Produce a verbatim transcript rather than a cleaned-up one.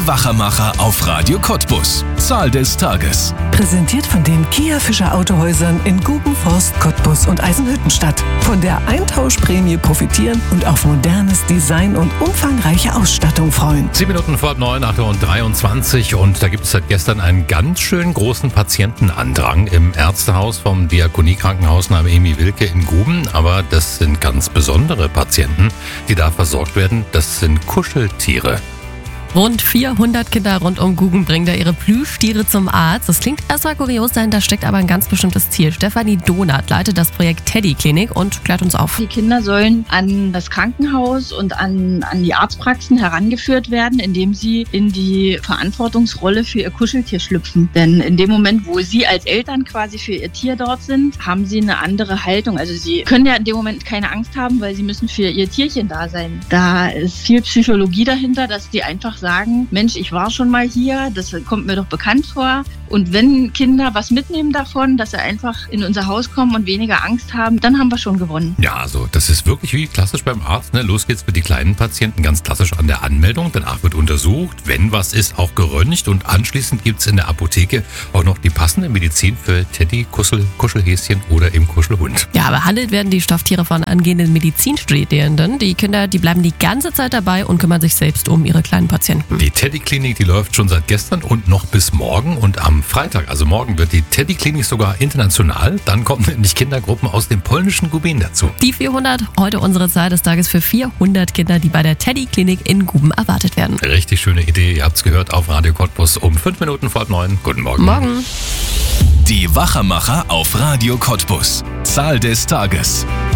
Die Wachermacher auf Radio Cottbus. Zahl des Tages. Präsentiert von den Kia Fischer Autohäusern in Guben, Forst, Cottbus und Eisenhüttenstadt. Von der Eintauschprämie profitieren und auf modernes Design und umfangreiche Ausstattung freuen. Sieben Minuten vor neun, acht Uhr dreiundzwanzig, und da gibt es seit gestern einen ganz schön großen Patientenandrang im Ärztehaus vom Diakoniekrankenhaus Name Emi Wilke in Guben. Aber das sind ganz besondere Patienten, die da versorgt werden. Das sind Kuscheltiere. Rund vierhundert Kinder rund um Guben bringen da ihre Plüschtiere zum Arzt. Das klingt erstmal kurios, dahinter steckt aber ein ganz bestimmtes Ziel. Stefanie Donath leitet das Projekt Teddy Klinik und klärt uns auf. Die Kinder sollen an das Krankenhaus und an, an die Arztpraxen herangeführt werden, indem sie in die Verantwortungsrolle für ihr Kuscheltier schlüpfen. Denn in dem Moment, wo sie als Eltern quasi für ihr Tier dort sind, haben sie eine andere Haltung. Also sie können ja in dem Moment keine Angst haben, weil sie müssen für ihr Tierchen da sein. Da ist viel Psychologie dahinter, dass die einfach sagen, Mensch, ich war schon mal hier, das kommt mir doch bekannt vor. Und wenn Kinder was mitnehmen davon, dass sie einfach in unser Haus kommen und weniger Angst haben, dann haben wir schon gewonnen. Ja, also das ist wirklich wie klassisch beim Arzt. Ne? Los geht's mit den kleinen Patienten, ganz klassisch an der Anmeldung. Danach wird untersucht, wenn was ist, auch geröntgt. Und anschließend gibt's in der Apotheke auch noch die passende Medizin für Teddy, Kuschel, Kuschelhäschen oder eben Kuschelhund. Ja, behandelt werden die Stofftiere von angehenden Medizinstudierenden. Die Kinder, die bleiben die ganze Zeit dabei und kümmern sich selbst um ihre kleinen Patienten. Die Teddy Klinik, die läuft schon seit gestern und noch bis morgen. Und am Freitag, also morgen, wird die Teddy Klinik sogar international. Dann kommen nämlich Kindergruppen aus dem polnischen Guben dazu. Die vierhundert, heute unsere Zahl des Tages für vierhundert Kinder, die bei der Teddy Klinik in Guben erwartet werden. Richtig schöne Idee. Ihr habt's gehört auf Radio Cottbus um fünf Minuten vor neun. Guten Morgen. Morgen. Die Wachermacher auf Radio Cottbus. Zahl des Tages.